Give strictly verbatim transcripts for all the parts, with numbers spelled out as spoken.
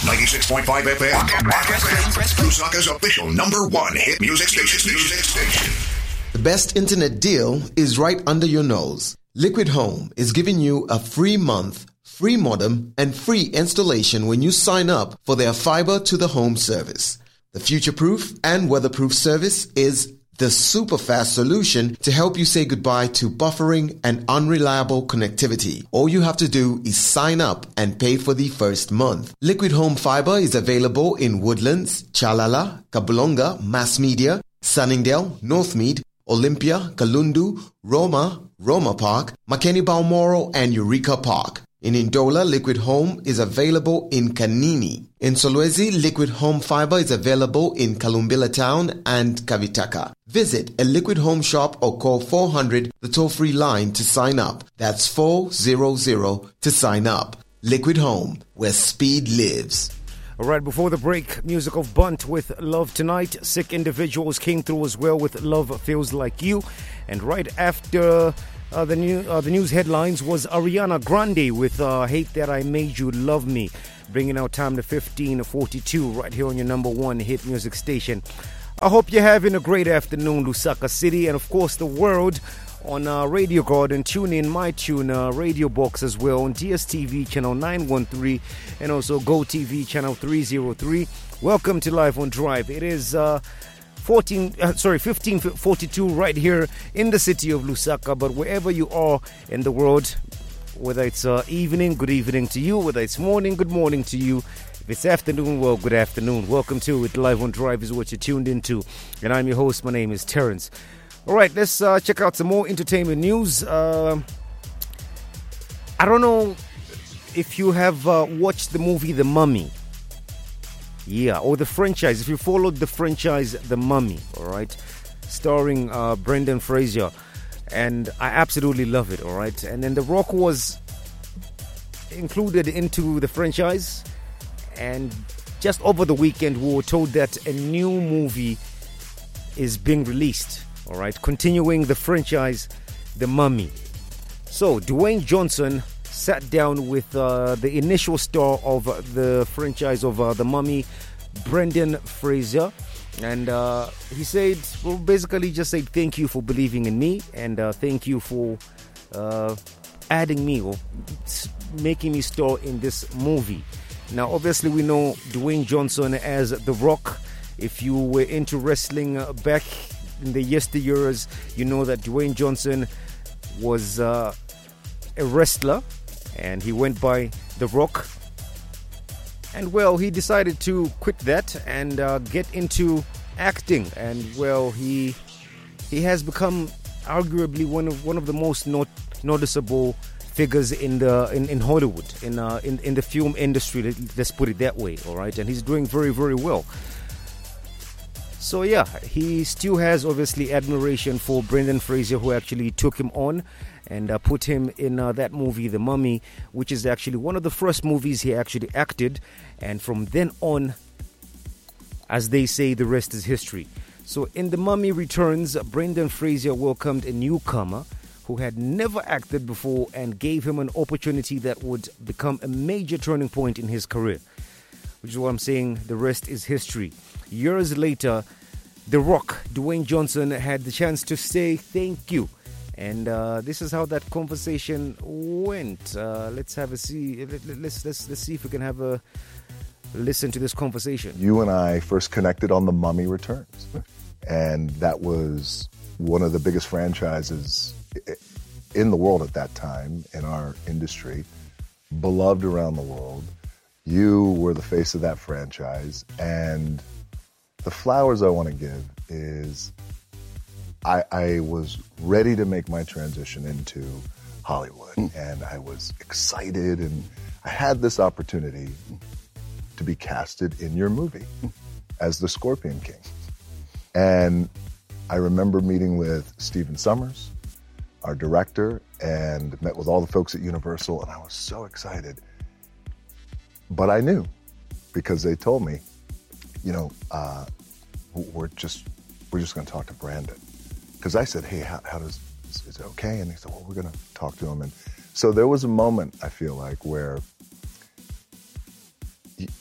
ninety-six point five F M. Lusaka's official number one hit music station. Music station. The best internet deal is right under your nose. Liquid Home is giving you a free month, free modem, and free installation when you sign up for their fiber to the home service. The future-proof and weatherproof service is the super fast solution to help you say goodbye to buffering and unreliable connectivity. All you have to do is sign up and pay for the first month. Liquid Home Fiber is available in Woodlands, Chalala, Kabulonga, Mass Media, Sunningdale, Northmead, Olympia, Kalundu, Roma, Roma Park, Makeni Balmoral, and Eureka Park. In Indola, Liquid Home is available in Kanini. In Solwezi, Liquid Home Fiber is available in Kalumbila Town and Kavitaka. Visit a Liquid Home shop or call four hundred, the toll-free line, to sign up. That's four hundred to sign up. Liquid Home, where speed lives. All right, before the break, music of Bunt with Love Tonight. Sick Individuals came through as well with Love Feels Like You. And right after uh, the new uh, the news headlines was Ariana Grande with uh, Hate That I Made You Love Me, bringing our time to fifteen forty-two right here on your number one hit music station. I hope you're having a great afternoon, Lusaka City, and of course the world on uh, Radio Garden. Tune in my tune uh, radio box as well on D S T V channel nine one three and also Go T V channel three oh three. Welcome to Live on Drive. It is uh, fourteen, uh, sorry, fifteen forty-two right here in the city of Lusaka. But wherever you are in the world, whether it's uh, evening, good evening to you. Whether it's morning, good morning to you. If it's afternoon, well, good afternoon. Welcome to it. Live on Drive is what you're tuned into. And I'm your host. My name is Terrence. All right, let's uh, check out some more entertainment news. Uh, I don't know if you have uh, watched the movie The Mummy. Yeah, or the franchise. If you followed the franchise The Mummy, all right, starring uh, Brendan Fraser. And I absolutely love it, all right. And then The Rock was included into the franchise. And just over the weekend, we were told that a new movie is being released. All right, continuing the franchise, The Mummy. So, Dwayne Johnson sat down with uh, the initial star of uh, the franchise of uh, The Mummy, Brendan Fraser. And uh, he said, well, basically just said thank you for believing in me. And uh, thank you for uh, adding me or making me star in this movie. Now, obviously, we know Dwayne Johnson as The Rock. If you were into wrestling uh, back in the yesteryears, you know that Dwayne Johnson was uh, a wrestler and he went by The Rock. And well, he decided to quit that and uh, get into acting. And well, he he has become arguably one of one of the most not, noticeable figures in the in, in Hollywood, in, uh, in in the film industry. Let's put it that way, all right. And he's doing very very well. So yeah, he still has obviously admiration for Brendan Fraser, who actually took him on and uh, put him in uh, that movie, The Mummy, which is actually one of the first movies he actually acted. And from then on, as they say, the rest is history. So in The Mummy Returns, Brendan Fraser welcomed a newcomer who had never acted before and gave him an opportunity that would become a major turning point in his career. Which is what I'm saying, the rest is history. Years later, The Rock, Dwayne Johnson, had the chance to say thank you. And uh, this is how that conversation went. Uh, let's have a see. Let's, let's, let's see if we can have a listen to this conversation. You and I first connected on The Mummy Returns. And that was one of the biggest franchises in the world at that time, in our industry. Beloved around the world. You were the face of that franchise, and the flowers I want to give is I, I was ready to make my transition into Hollywood, mm. and I was excited, and I had this opportunity to be casted in your movie as the Scorpion King. And I remember meeting with Stephen Summers, our director, and met with all the folks at Universal, and I was so excited. But I knew, because they told me, you know, uh, we're just we're just going to talk to Brandon. Because I said, hey, how, how does, is, is it okay? And they said, well, we're going to talk to him. And so there was a moment, I feel like, where y-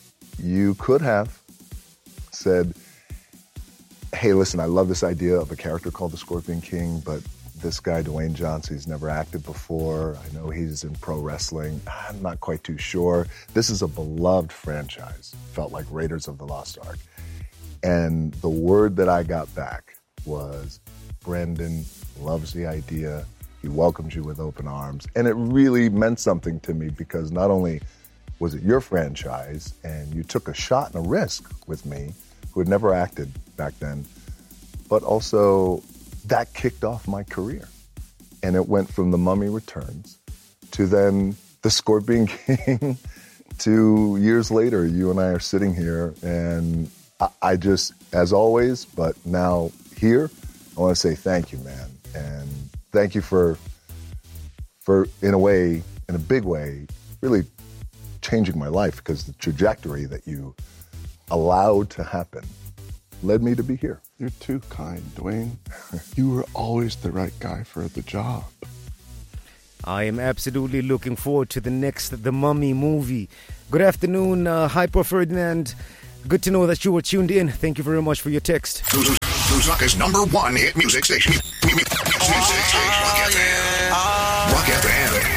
you could have said, hey, listen, I love this idea of a character called the Scorpion King, but this guy, Dwayne Johnson, he's never acted before. I know he's in pro wrestling. I'm not quite too sure. This is a beloved franchise. Felt like Raiders of the Lost Ark. And the word that I got back was, Brendan loves the idea. He welcomes you with open arms. And it really meant something to me because not only was it your franchise and you took a shot and a risk with me, who had never acted back then, but also that kicked off my career. And it went from The Mummy Returns to then The Scorpion King to years later, you and I are sitting here and I, I just, as always, but now here, I want to say thank you, man. And thank you for, for in a way, in a big way, really changing my life because the trajectory that you allowed to happen led me to be here. You're too kind, Dwayne. You were always the right guy for the job. I am absolutely looking forward to the next The Mummy movie. Good afternoon, uh, Hyper Ferdinand. Good to know that you were tuned in. Thank you very much for your text. Lusaka's number one hit music station. Rock F M. Rock F M.